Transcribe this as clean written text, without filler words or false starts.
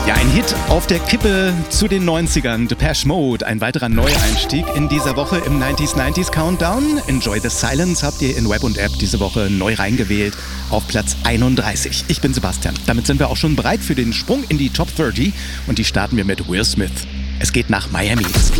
Ja, ein Hit auf der Kippe zu den 90ern. Depeche Mode, ein weiterer Neueinstieg in dieser Woche im 90s Countdown. Enjoy the Silence habt ihr in Web und App diese Woche neu reingewählt auf Platz 31. Ich bin Sebastian. Damit sind wir auch schon bereit für den Sprung in die Top 30 und die starten wir mit Will Smith. Es geht nach Miami.